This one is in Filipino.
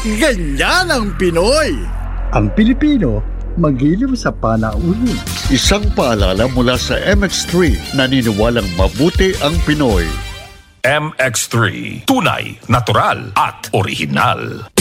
Ganyan ang Pinoy. Ang Pilipino, magiliw sa panauhin. Isang paalala mula sa MX3, naniniwalang mabuti ang Pinoy. MX3, tunay, natural at original.